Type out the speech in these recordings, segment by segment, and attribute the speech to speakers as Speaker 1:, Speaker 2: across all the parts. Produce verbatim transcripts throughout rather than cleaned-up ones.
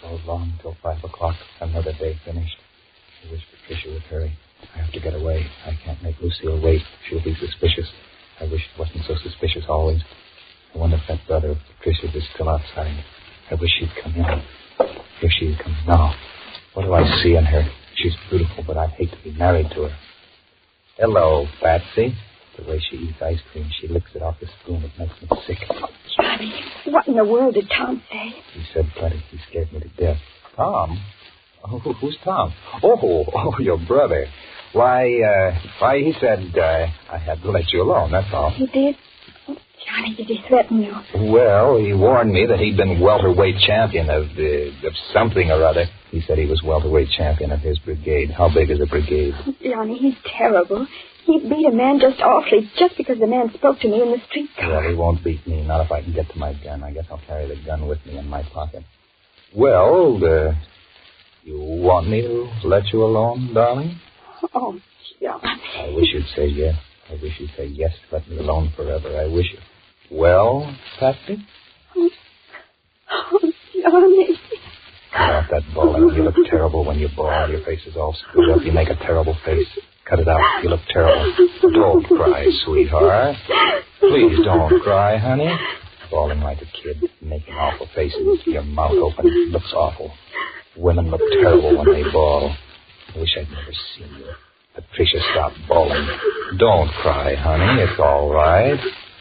Speaker 1: so long till five o'clock. Another day finished. I wish Patricia would hurry. I have to get away. I can't make Lucille wait. She'll be suspicious. I wish it wasn't so suspicious always. I wonder if that brother of Patricia's is still outside. I wish she'd come in. Here she comes now. What do I see in her? She's beautiful, but I'd hate to be married to her. Hello, Patsy. The way she eats ice cream, she licks it off the spoon. It makes me sick.
Speaker 2: Johnny, what in the world did Tom say?
Speaker 1: He said plenty. He scared me to death. Tom? Oh, who's Tom? Oh, oh, your brother. Why, uh, why, he said uh, I had to let you alone, that's all.
Speaker 2: He did? Oh, Johnny, did he threaten you?
Speaker 1: Well, he warned me that he'd been welterweight champion of, uh, of something or other. He said he was welterweight champion of his brigade. How big is a brigade?
Speaker 2: Oh, Johnny, he's terrible. He beat a man just awfully, just because the man spoke to me in the streetcar.
Speaker 1: Well, he won't beat me, not if I can get to my gun. I guess I'll carry the gun with me in my pocket. Well, uh, you want me to let you alone, darling?
Speaker 2: Oh, Johnny.
Speaker 1: I wish you'd say yes. I wish you'd say yes, let me alone forever. I wish you. Well, Patsy?
Speaker 2: Oh, oh Johnny.
Speaker 1: Cut out that bawling. You look terrible when you bawl. Your face is all screwed up. You make a terrible face. Cut it out. You look terrible. Don't cry, sweetheart. Please don't cry, honey. Bawling like a kid, making awful faces, your mouth open. It looks awful. Women look terrible when they bawl. I wish I'd never seen you. Patricia, stop bawling. Don't cry, honey. It's all right.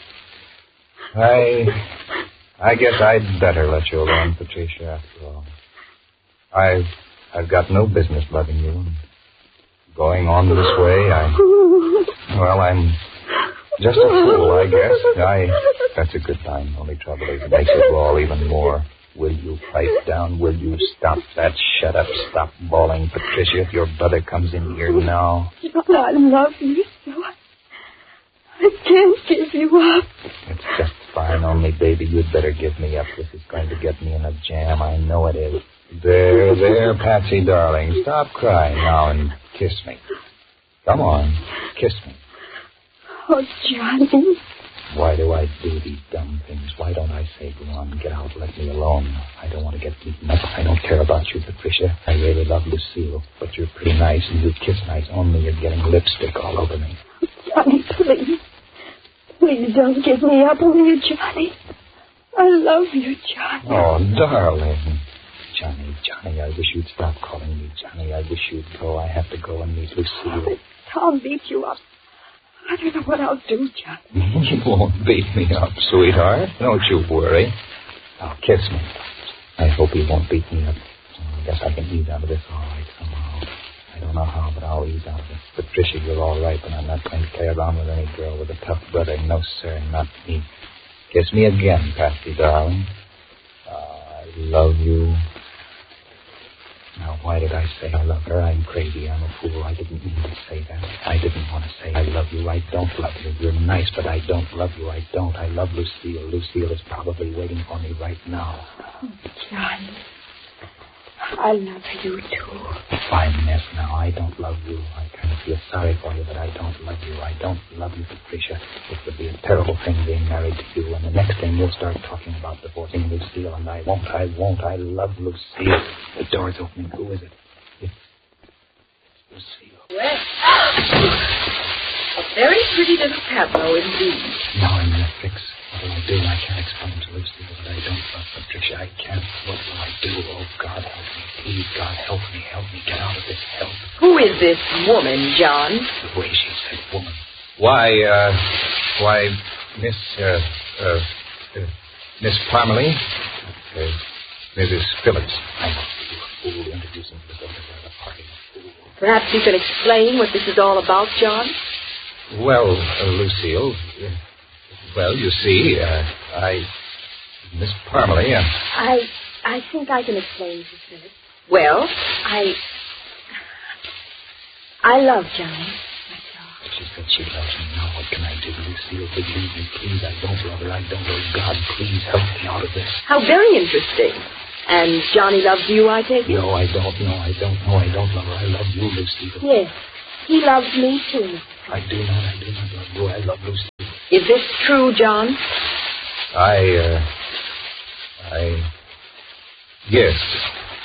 Speaker 1: I... I guess I'd better let you alone, Patricia, after all. I've... I've got no business loving you. Going on this way, I... Well, I'm just a fool, I guess. I... That's a good time. Only trouble is it makes it bawl even more. Will you pipe down? Will you stop that? Shut up. Stop bawling, Patricia. If your brother comes in here now.
Speaker 2: John, I love you so. I can't give you up.
Speaker 1: It's just fine. Only, baby, you'd better give me up. This is going to get me in a jam. I know it is. There, there, Patsy, darling. Stop crying now and kiss me. Come on. Kiss me.
Speaker 2: Oh, Johnny.
Speaker 1: Why do I do these dumb things? Why don't I say, go on, get out, let me alone? I don't want to get beaten up. I don't care about you, Patricia. I really love Lucille, but you're pretty nice and you kiss nice, only you're getting lipstick all over me.
Speaker 2: Johnny, please. Please don't give me up, will you, Johnny? I love you, Johnny.
Speaker 1: Oh, darling. Johnny, Johnny, I wish you'd stop calling me Johnny. I wish you'd go. I have to go and meet Lucille.
Speaker 2: But Tom beat you up. I don't know what I'll do, Johnny.
Speaker 1: You won't beat me up, sweetheart. Don't you worry. Now, kiss me. I hope he won't beat me up. I guess I can ease out of this all right somehow. I don't know how, but I'll ease out of it. Patricia, you're all right, but I'm not going to play around with any girl with a tough brother. No, sir, not me. Kiss me again, Patsy, darling. Uh, I love you. Now, why did I say I love her? I'm crazy. I'm a fool. I didn't mean to say that. I didn't want to say I love you. I don't love you. You're nice, but I don't love you. I don't. I love Lucille. Lucille is probably waiting for me right now.
Speaker 2: Oh, Johnny. I love you, too.
Speaker 1: Fine mess now. I don't love you. I kind of feel sorry for you, but I don't love you. I don't love you, Patricia. It would be a terrible thing being married to you, and the next thing you'll start talking about divorcing Lucille, and I won't, I won't. I love Lucille. The door's opening. Who is it? It's, it's Lucille.
Speaker 3: Well, a very pretty little tableau indeed.
Speaker 1: Now I'm in a fix. What do I do? I can't explain to Lucille that I don't love Patricia. I can't. What will I do? Oh, God help me. Please, God help me. Help me get out of this. Help.
Speaker 3: Who is this woman, John?
Speaker 1: The way she said woman. Why, uh, why, Miss, uh, uh, uh Miss Parmalee, uh, Missus Phillips. I must be a fool introducing the daughter at a party.
Speaker 3: Perhaps you can explain what this is all about, John?
Speaker 1: Well, uh, Lucille, uh, well, you see, uh, I, Miss Parmalee, uh,
Speaker 2: I, I think I can explain, Missus Phillips.
Speaker 3: Well?
Speaker 2: I, I love Johnny. That's all.
Speaker 1: She said she loves me. Now what can I do, Lucille? Believe me, please. I don't love her. I don't know. God, please help me out of this.
Speaker 3: How very interesting. And Johnny loves you, I take it?
Speaker 1: No, I don't. No, I don't. No, I don't love her. I love you, Lucille.
Speaker 2: Yes, he loves me, too.
Speaker 1: I do not. I do not love you. I love Lucille.
Speaker 3: Is this true, John?
Speaker 1: I, uh, I, yes,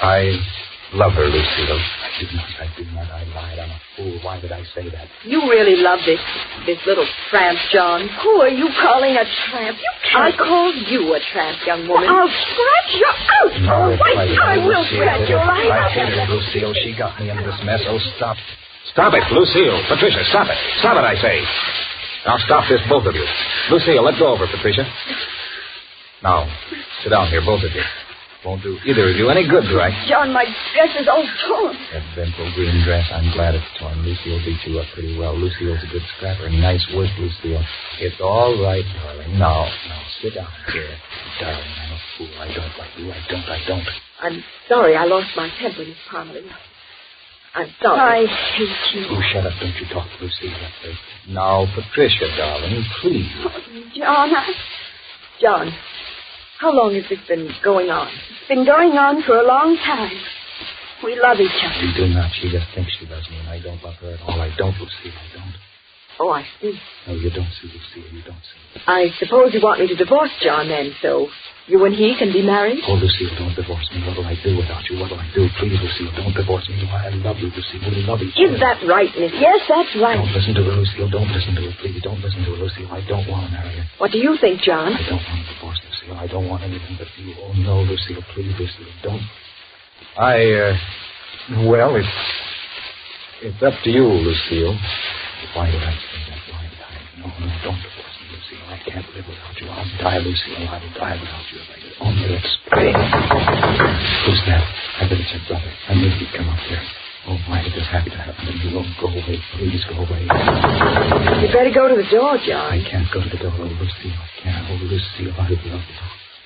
Speaker 1: I love her, Lucille. I do not, I do not. I lied. I'm a fool. Why did I say that?
Speaker 3: You really love this this little tramp, John.
Speaker 2: Who are you calling a tramp? You
Speaker 3: I
Speaker 2: can't.
Speaker 3: called you a tramp, young woman.
Speaker 2: I'll scratch you out.
Speaker 1: No,
Speaker 2: Oh,
Speaker 1: it's
Speaker 2: wait,
Speaker 1: like
Speaker 2: I
Speaker 1: that,
Speaker 2: will
Speaker 1: Lucille.
Speaker 2: scratch you.
Speaker 1: I hate her, Lucille. She got me into this mess. Oh, stop. Stop it, Lucille. Patricia, stop it. Stop it, I say. Now stop this, both of you. Lucille, let go of her, Patricia. Now, sit down here, both of you. Won't do either of you any good, do I?
Speaker 2: John, my dress is all torn.
Speaker 1: That bimple green dress, I'm glad it's torn. Lucille beat you up pretty well. Lucille's a good scrapper. Nice work, Lucille. It's all right, darling. Now, now, sit down here. Darling, I'm a fool. I don't like you. I don't, I don't.
Speaker 3: I'm sorry I lost my temper, Miss Parmalee. I'm sorry.
Speaker 2: I hate you.
Speaker 1: Oh, shut up. Don't you talk to Lucille that way. Now, Patricia, darling, please.
Speaker 2: Oh, John, I...
Speaker 3: John, how long has this been going on?
Speaker 2: It's been going on for a long time. We love each other.
Speaker 1: We do not. She just thinks she loves me, and I don't love her at all. I don't, Lucille. I don't.
Speaker 3: Oh, I see.
Speaker 1: No, you don't see, Lucille. You don't see.
Speaker 3: I suppose you want me to divorce John then, so you and he can be married?
Speaker 1: Oh, Lucille, don't divorce me. What'll I do without you? What'll I do? Please, Lucille, don't divorce me. I love you, Lucille. We love each
Speaker 3: Is
Speaker 1: other.
Speaker 3: that right, Miss?
Speaker 2: Yes, that's right.
Speaker 1: Don't listen to her, Lucille. Don't listen to her, please. Don't listen to her, Lucille. I don't want to marry her.
Speaker 3: What do you think, John?
Speaker 1: I don't want a divorce, Lucille. I don't want anything but you. Oh, no, Lucille. Please, Lucille. Don't. I, uh... Well, it's... It's up to you, Lucille. Why did I say that? Why did I? No, no, don't divorce me, Lucille. I can't live without you. I'll die, Lucille. I will die without you if I could only explain. Who's that? I bet it's your brother. I knew he'd come up here. Oh, why did this happen to happen to you? Oh, go away. Please go away.
Speaker 3: You better go to the door, John.
Speaker 1: I can't go to the door. Oh, Lucille, I can't. Oh, Lucille, I love you.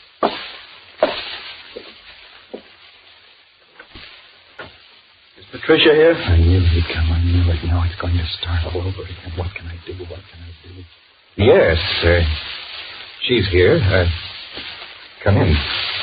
Speaker 4: Is Patricia here?
Speaker 1: I knew he'd come. I knew it. Now it's going to start all over again. What can I do? What can I do? Yes, uh, she's here. Uh, come in.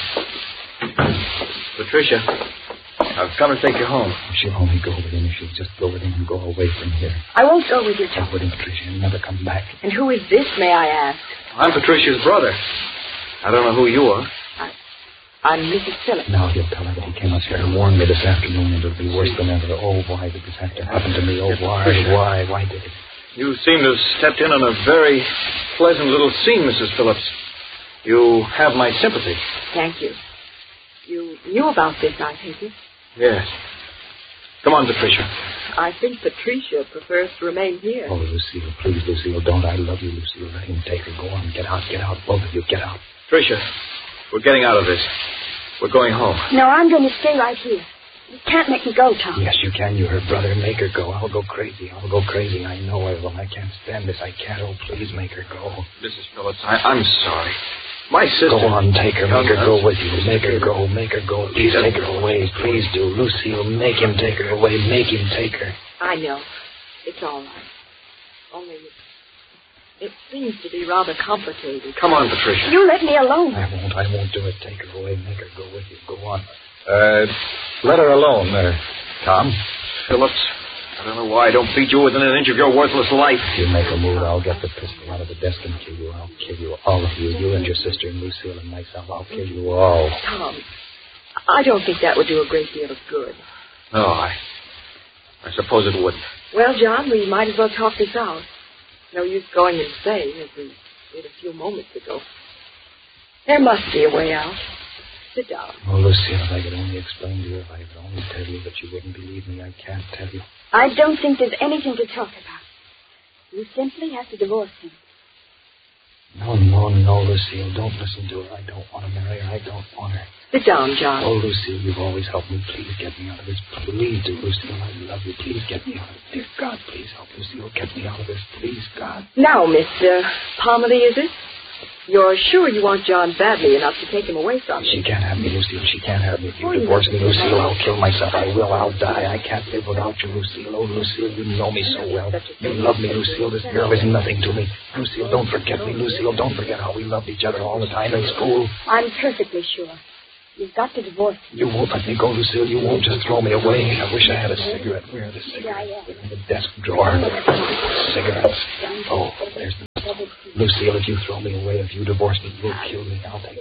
Speaker 4: Patricia, I've come to take you home.
Speaker 1: She'll only go with him. She'll just go with him and go away from here.
Speaker 2: I won't go with you,
Speaker 1: Go
Speaker 2: John.
Speaker 1: with him, Patricia, and never come back.
Speaker 3: And who is this, may I ask?
Speaker 4: I'm Patricia's brother. I don't know who you are.
Speaker 3: I'm Missus Phillips.
Speaker 1: Now he'll tell her that he came up here and warned me this afternoon. It'll be worse than ever. Oh, why did this have to happen to me? Oh, why? Why? Why did it?
Speaker 4: You seem to have stepped in on a very pleasant little scene, Missus Phillips. You have my sympathy.
Speaker 3: Thank you. You knew about this, I take it.
Speaker 4: Yes. Come on, Patricia.
Speaker 3: I think Patricia prefers to remain here.
Speaker 1: Oh, Lucille, please, Lucille, don't. I love you, Lucille. Let him take her. Go on. Get out. Get out. Both of you, get out.
Speaker 4: Patricia, we're getting out of this. We're going home.
Speaker 2: No, I'm going to stay right here. You can't make me go, Tom.
Speaker 1: Yes, you can. You're her brother. Make her go. I'll go crazy. I'll go crazy. I know I will. I can't stand this. I can't. Oh, please make her go.
Speaker 4: Missus Phillips, I, I'm sorry. My sister...
Speaker 1: Go on, take her. Make her
Speaker 4: No, no.
Speaker 1: go with you. Make her go. Make her go. Please take her away. Please do. Lucille, make him take her away. Make him take her.
Speaker 3: I know. It's all right. Only it, it seems to be rather complicated.
Speaker 4: Come on, Patricia.
Speaker 2: You let me alone.
Speaker 1: I won't. I won't do it. Take her away. Make her go with you. Go on. Uh, let her alone, uh, Tom.
Speaker 4: Phillips, I don't know why I don't beat you within an inch of your worthless life.
Speaker 1: If you make a move, I'll get the pistol out of the desk and kill you. I'll kill you, all of you. You and your sister and Lucille and myself. I'll kill you all.
Speaker 3: Tom, I don't think that would do a great deal of good.
Speaker 4: No, I... I suppose it wouldn't.
Speaker 3: Well, John, we might as well talk this out. No use going insane, as we did a few moments ago. There must be a way out. Sit down.
Speaker 1: Oh, Lucille, if I could only explain to you, if I could only tell you, but you wouldn't believe me. I can't tell you.
Speaker 2: I don't think there's anything to talk about. You simply have to divorce him.
Speaker 1: No, no, no, Lucille. Don't listen to her. I don't want to marry her. I don't want her.
Speaker 3: Sit down, John.
Speaker 1: Oh, Lucille, you've always helped me. Please get me out of this. Please do, Lucille. I love you. Please get me out of this. Dear God, please help Lucille. Get me out of this. Please, God.
Speaker 3: Now, Mister Parmalee, is it? You're sure you want John badly enough to take him away from
Speaker 1: She
Speaker 3: you?
Speaker 1: can't have me, Lucille. She can't have me. If you
Speaker 3: Oh, you
Speaker 1: divorce me,
Speaker 3: must-
Speaker 1: Lucille, I'll kill myself. I will. I'll die. I can't live without you, Lucille. Oh, Lucille, you know me so well. You love me, Lucille. This girl is nothing to me. Lucille, don't forget me. Lucille, don't forget how we loved each other all the time in school.
Speaker 2: I'm perfectly sure. You've got to divorce him.
Speaker 1: You won't let me go, Lucille. You won't just throw me away. I wish I had a cigarette. Where are the cigarettes? In the desk drawer. Cigarettes. Oh, there's the pistol. Lucille, if you throw me away, if you divorce me, you'll kill me. I'll take the pistol.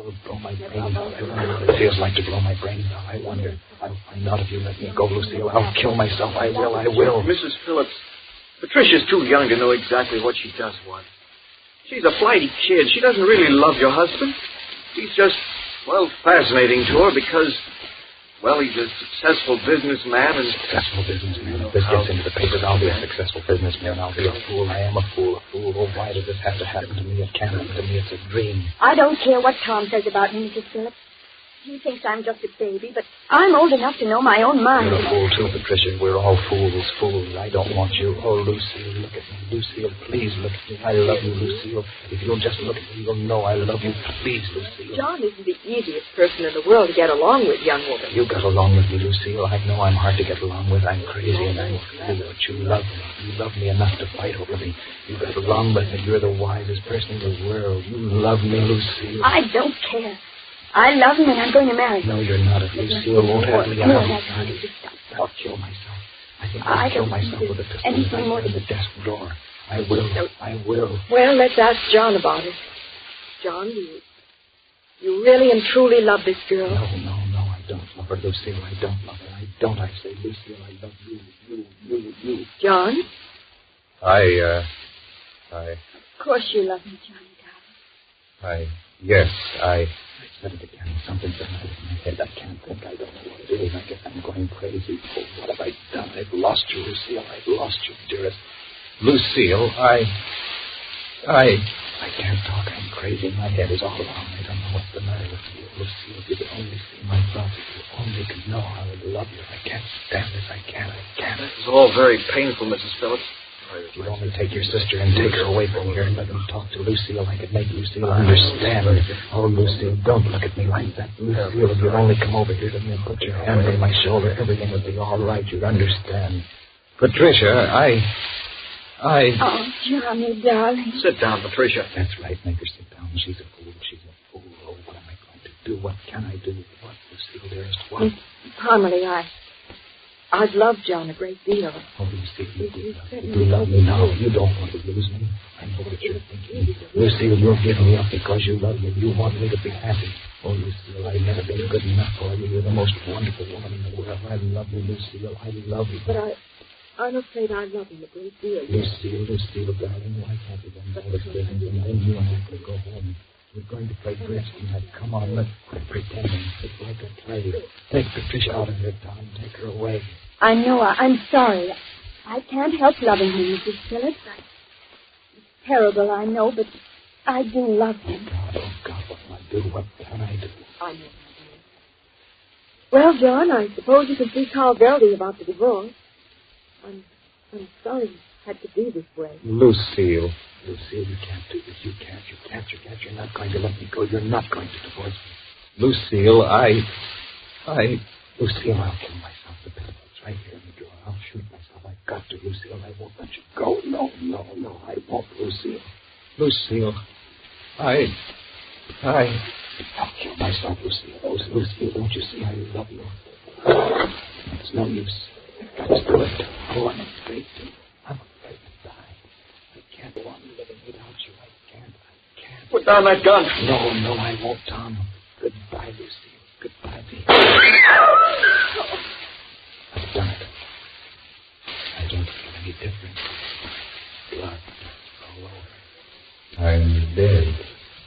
Speaker 1: will blow my brains out. I wonder what it feels like to blow my brains out. I wonder. I'll find out if you let me go, Lucille. I'll kill myself. I will. I will.
Speaker 4: Missus Phillips, Patricia's too young to know exactly what she does want. She's a flighty kid. She doesn't really love your husband. He's just, well, fascinating to her because, well, he's a successful businessman and...
Speaker 1: Successful businessman. If this gets into the papers, I'll be a successful businessman. I'll be a fool. I am a fool. A fool. Oh, why does this have to happen to me? It can't happen to me. It's a dream.
Speaker 2: I don't care what Tom says about me, Missus Phillips. He thinks I'm just a baby, but I'm old enough to know my own mind.
Speaker 1: You're a fool, too, Patricia. We're all fools, fools. I don't want you. Oh, Lucille, look at me. Lucille, please look at me. I love you, Lucille. If you'll just look at me, you'll know I love you. Please, Lucille.
Speaker 3: John isn't the easiest person in the world to get along with, young woman.
Speaker 1: You got along with me, Lucille. I know I'm hard to get along with. I'm crazy and I'm crazy, but you love me. You love me enough to fight over me. You got along with me. You're the wisest person in the world. You love me, Lucille.
Speaker 2: I don't care. I love him and I'm going to marry him.
Speaker 1: No, you're not. If Lucille won't have me,
Speaker 2: No,
Speaker 1: I'll,
Speaker 2: that's not it.
Speaker 1: I'll kill myself. I think I'll
Speaker 2: I
Speaker 1: kill
Speaker 2: don't
Speaker 1: myself
Speaker 2: think
Speaker 1: with a
Speaker 2: there's
Speaker 1: pistol
Speaker 2: anything
Speaker 1: right
Speaker 2: more
Speaker 1: in the desk drawer. I will. I will.
Speaker 3: Well, let's ask John about it. John, you, you really and truly love this girl?
Speaker 1: No, no, no, I don't love her, Lucille. I don't love her. I don't. I say, Lucille, I love you, you, you, you.
Speaker 3: John?
Speaker 5: I, uh, I,
Speaker 2: Of course you love me, Johnny, darling.
Speaker 5: I, yes, I...
Speaker 1: I said it again. Something's the matter with my head. I can't think. I don't know what it is. I guess I'm going crazy. Oh, what have I done? I've lost you, Lucille. I've lost you, dearest.
Speaker 5: Lucille, I... I...
Speaker 1: I can't talk. I'm crazy. My head is all wrong. I don't know what's the matter with you. Lucille, if you could only see my thoughts, if you only could know how I love you. I can't stand this. I can't. I can't.
Speaker 4: It's all very painful, Missus Phillips.
Speaker 1: If you'd only take your sister and take her away from here and let me talk to Lucille, I could make Lucille understand. Oh, Lucille, don't look at me like that. Lucille, if you'd only come over here to me and put your hand on my shoulder, everything would be all right. You'd understand.
Speaker 5: Patricia, I... I...
Speaker 2: Oh, Johnny, darling.
Speaker 4: Sit down, Patricia.
Speaker 1: That's right. Make her sit down. She's a fool. She's a fool. Oh, what am I going to do? What can I do? What, Lucille, dearest? What?
Speaker 3: Parmalee, I... I've loved John a great deal.
Speaker 1: Oh, Lucille, you do love me. You love me now. You don't want to lose me. I know what you're thinking. Lucille, you're giving me up because you love me. You want me to be happy. Oh, Lucille, I've never been good enough for you. You're the most wonderful woman in the world. I love you, Lucille. I love you.
Speaker 3: But I... I'm afraid I love him a great deal.
Speaker 1: Lucille, Lucille, darling, why can't we go all this business and then you and I could go home? We're going to play bridge tonight. Come on, let's quit pretending. It's like a play. Take Patricia out of here, Tom. Take her away.
Speaker 2: I know. I, I'm sorry. I can't help loving him, Missus Phillips. I, it's terrible, I know, but I do love him.
Speaker 1: God, oh, God, what will I do? What can I do?
Speaker 3: I know, my dear. Well, John, I suppose you can see Carl Velde about the divorce. I'm, I'm sorry it had to be this way.
Speaker 1: Lucille. Lucille, you can't do this. You can't. You can't. You can't. You're not going to let me go. You're not going to divorce me.
Speaker 5: Lucille, I... I...
Speaker 1: Lucille, I'll kill myself. The pistol's right here in the drawer. I'll shoot myself. I've got to, Lucille. I won't let you go. No, no, no. I won't, Lucille.
Speaker 5: Lucille, I... I...
Speaker 1: I'll kill myself, Lucille. Oh, Lucille, don't you see I love you? It's no use. I've got to do it. Oh, I'm afraid to. I'm afraid to die. I can't go on living without you. I can't. I can't.
Speaker 4: Put down that gun.
Speaker 1: No, no, I won't, Tom. Goodbye, Lucille. Goodbye, baby. I've done it. I don't feel any different. Blood all over.
Speaker 5: I'm dead.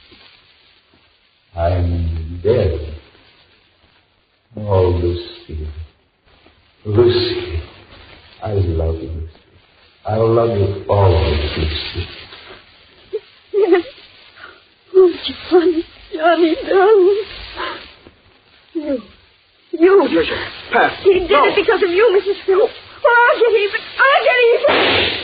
Speaker 5: I'm dead. Oh, Lucille. Lucy, I love you, Lucy. I'll love you always, Lucy.
Speaker 2: Yes. Oh, Johnny, Johnny, darling. You. You.
Speaker 4: Patricia, Pat.
Speaker 2: He did
Speaker 4: no.
Speaker 2: it because of you, Missus Phillips. Oh, I'll get even. I'll get even.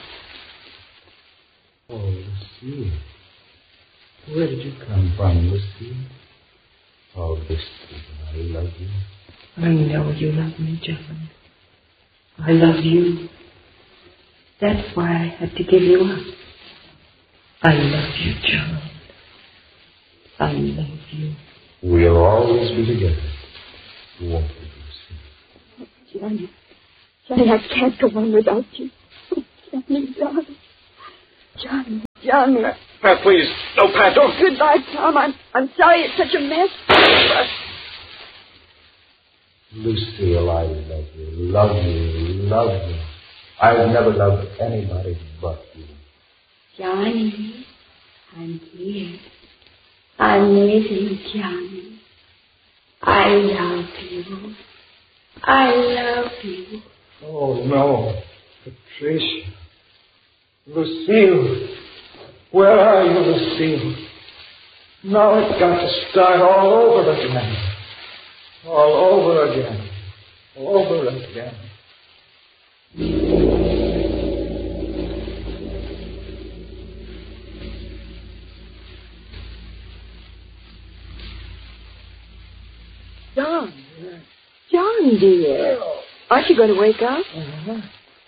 Speaker 5: Oh, Lucy. Where did you come from, Lucy? Oh, Lucy, I love you.
Speaker 6: I know you love me, John. I love you. That's why I had to give you up. I love you, John. I love you.
Speaker 5: We'll always be together. Won't we, Lucy?
Speaker 2: Johnny. Johnny, I can't go on without you. Oh, Johnny, darling. Johnny, Johnny.
Speaker 4: Pat, please. No, Pat, don't.
Speaker 2: Goodbye, Tom. I'm, I'm sorry it's such a mess.
Speaker 5: Lucille, I love you, love you, love you. I've never loved anybody but you.
Speaker 2: Johnny, I'm here. I'm waiting, Johnny. I love you. I love you.
Speaker 5: Oh, no. Patricia. Lucille. Where are you, Lucille? Now it's got to start all over again. All over again. All over again.
Speaker 3: John. John, dear. Aren't you going to wake up?
Speaker 1: Uh-huh.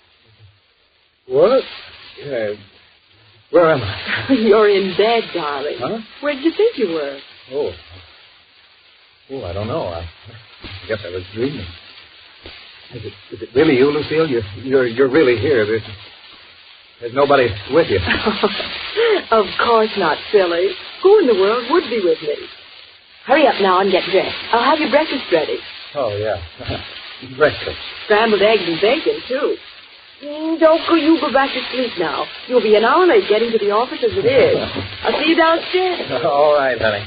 Speaker 1: What? Yeah. Where am I?
Speaker 3: You're in bed, darling.
Speaker 1: Huh?
Speaker 3: Where did you think you were?
Speaker 1: Oh. Oh, I don't know. I, I guess I was dreaming. Is it, is it really you, Lucille? You're, you're, you're really here. There's, there's nobody with you.
Speaker 3: Of course not, silly. Who in the world would be with me? Hurry up now and get dressed. I'll have your breakfast ready.
Speaker 1: Oh, yeah. Breakfast.
Speaker 3: Scrambled eggs and bacon, too. Mm, don't go, you go back to sleep now. You'll be an hour late getting to the office as it is. I'll see you downstairs.
Speaker 1: All right, honey.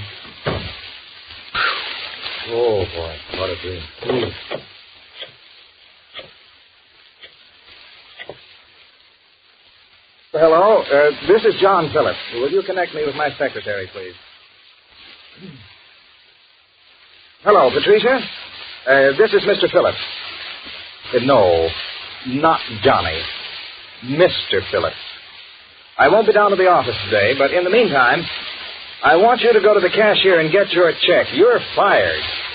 Speaker 1: Oh, boy. What a dream. Mm. Hello. Uh, this is John Phillips. Will you connect me with my secretary, please? Hello, Patricia. Uh, this is Mister Phillips. Uh, no, not Johnny. Mister Phillips. I won't be down to the office today, but in the meantime, I want you to go to the cashier and get your check. You're fired.